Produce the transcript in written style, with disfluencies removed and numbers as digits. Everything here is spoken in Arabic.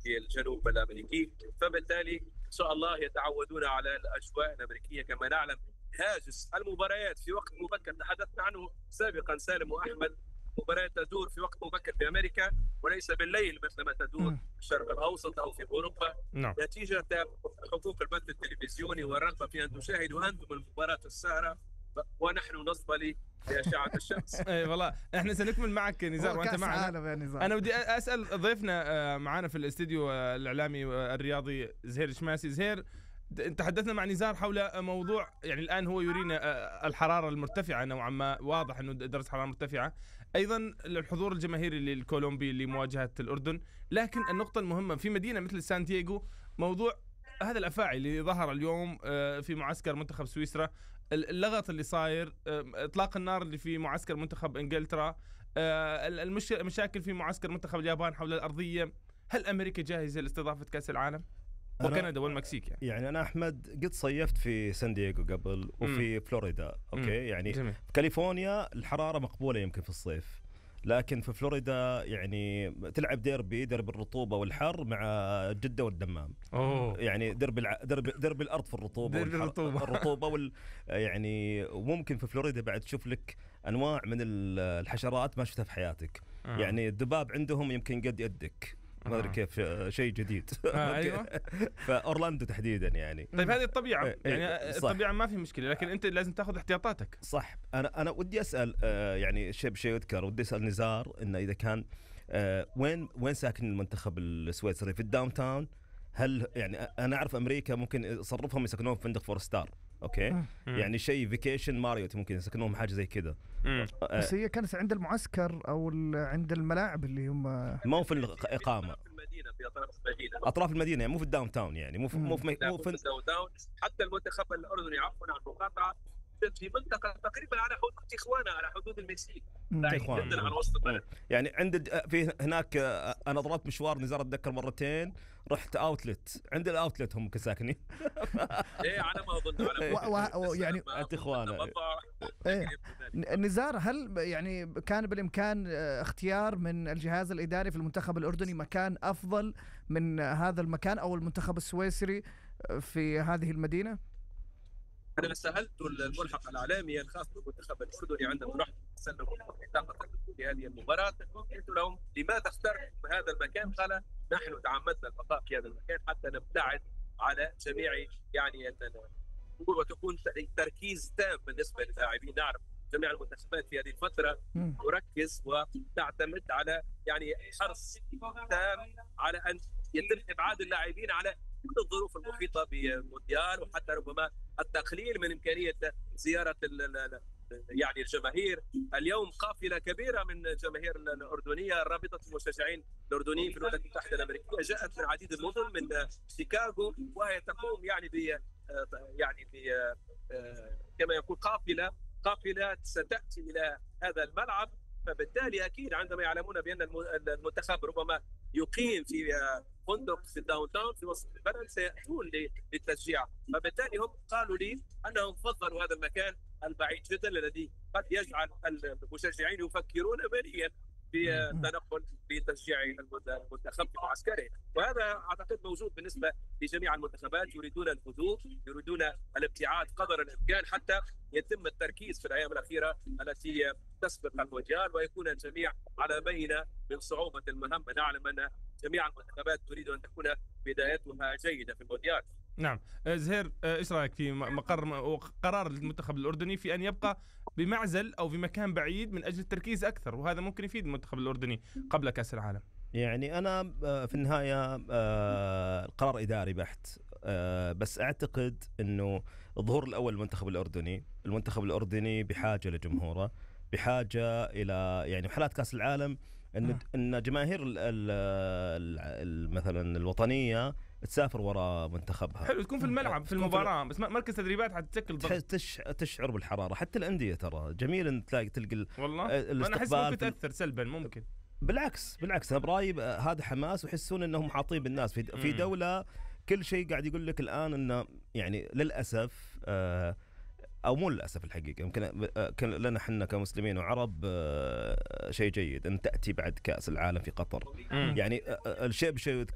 في الجنوب الامريكي، فبالتالي ان شاء الله يتعودون على الاجواء الامريكيه. كما نعلم هاجس المباريات في وقت مبكر تحدثنا عنه سابقا سالم واحمد، مباريات تدور في وقت مبكر في امريكا وليس بالليل مثلما تدور في الشرق الاوسط او في اوروبا. نتيجه حقوق البث التلفزيوني والرغبه في ان تشاهدوا انتم المباراه السهره ونحن نصطلي لأشعة الشمس. اي والله احنا سنكمل معك نزار وانت معنا. انا بدي اسال ضيفنا معنا في الاستديو الاعلامي الرياضي زهير شماسي. زهير، تحدثنا مع نزار حول موضوع يعني الان هو يرينا الحراره المرتفعه نوعا ما، واضح انه درجه حراره مرتفعه، ايضا الحضور الجماهيري للكولومبي لمواجهه الاردن. لكن النقطه المهمه في مدينه مثل سانتياغو موضوع هذا الافاعي اللي ظهر اليوم في معسكر منتخب سويسرا، اللغط اللي صاير، اطلاق النار اللي في معسكر منتخب انجلترا، المشاكل في معسكر منتخب اليابان حول الارضيه. هل امريكا جاهزه لاستضافه كاس العالم وكندا والمكسيك؟ يعني انا احمد قد صيفت في سان دييغو قبل وفي فلوريدا. اوكي يعني جميل. في كاليفورنيا الحراره مقبوله يمكن في الصيف، لكن في فلوريدا يعني تلعب ديربي الرطوبه والحر مع جده والدمام. يعني درب الارض في الرطوبه الرطوبه يعني وممكن في فلوريدا بعد تشوف لك انواع من الحشرات ما شفتها في حياتك. يعني الذباب عندهم يمكن قد يدك، ما ادري كيف، شيء جديد. ايوه فاورلاندو تحديدا يعني. طيب هذه الطبيعه يعني الطبيعه ما في مشكله، لكن انت لازم تاخذ احتياطاتك. صح. انا ودي اسال يعني شيء يذكر، ودي اسال نزار انه اذا كان وين ساكن المنتخب السويسري؟ في الداون تاون؟ هل يعني انا اعرف امريكا ممكن يصرفهم يسكنون في فندق 4 ستار، اوكي يعني شيء فيكيشن ماريوت ممكن يسكنون حاجه زي كذا. بس هي كانت عند المعسكر او عند الملاعب اللي هم مو في الاقامه في المدينه، في اطراف المدينه يعني مو في الداون تاون، يعني مو في الداون تاون. حتى المنتخب الاردني عفوا عن المقاطعه في منطقه تقريبا على حدود تخوانا، على حدود المكسيك، جدا على وسط البلد. يعني عند في هناك انا ضربت مشوار نزار اتذكر مرتين، رحت اوتلت، عند الاوتلت هم كساكنين. ايه على ما اظن يعني تخوانا. نزار، هل يعني كان بالامكان اختيار من الجهاز الاداري في المنتخب الاردني مكان افضل من هذا المكان او المنتخب السويسري في هذه المدينه؟ أنا سألت الملحق الإعلامي الخاص بالمنتخب الأردني عندما رحت أسلم بطاقة في هذه المباراة، قلت لهم لماذا اخترتم هذا المكان؟ قال نحن تعمدنا البقاء في هذا المكان حتى نبتعد على جميع يعني وتكون تركيز تام بالنسبة للاعبين. نعرف جميع المنتخبات في هذه الفترة تركز وتعتمد على يعني حرص تام على أن يتم إبعاد اللاعبين على كل الظروف المحيطة بالمونديال، وحتى ربما التقليل من إمكانية زيارة يعني الجماهير. اليوم قافلة كبيرة من الجماهير الأردنية، رابطة المشجعين الأردنيين في الولايات المتحدة الأمريكية جاءت من عديد المدن، من شيكاغو، وهي تقوم يعني كما يقول قافلة ستأتي إلى هذا الملعب. فبالتالي أكيد عندما يعلمون بأن المنتخب ربما يقيم في فندق في الداون تاون في وسط البلد سيأتون للتشجيع، فبالتالي هم قالوا لي أنهم فضلوا هذا المكان البعيد جدا الذي قد يجعل المشجعين يفكرون ماليا في التنقل لتشجيع المنتخب في معسكره. وهذا أعتقد موجود بالنسبة لجميع المنتخبات، يريدون الهدوء، يريدون الابتعاد قدر الإمكان حتى يتم التركيز في الأيام الأخيرة التي تسبق المونديال ويكون الجميع على بينة من صعوبة المهمة. نعلم أن جميع المنتخبات تريد أن تكون بدايتها جيدة في المونديال. نعم. زهير، ايش رايك في قرار المنتخب الاردني في ان يبقى بمعزل او في مكان بعيد من اجل التركيز اكثر، وهذا ممكن يفيد المنتخب الاردني قبل كاس العالم؟ يعني انا في النهايه القرار اداري بحت، بس اعتقد انه الظهور الاول المنتخب الاردني بحاجه لجمهوره، بحاجه الى يعني حالات كاس العالم ان جماهير مثلا الوطنيه تسافر وراء منتخبها. حلو تكون في الملعب في المباراه، بس مركز تدريبات حتتشكل ضغط، تشعر بالحراره. حتى الانديه ترى جميل ان تلقى والله انا احس ممكن تاثر سلبا. ممكن بالعكس انا برايي هذا حماس، ويحسون انهم حاطين بالناس في دوله كل شيء قاعد يقول لك الان انه يعني للاسف او مو للاسف الحقيقه يمكن لنا احنا كمسلمين وعرب شيء جيد ان تاتي بعد كاس العالم في قطر. يعني الشيء بشيء يذكر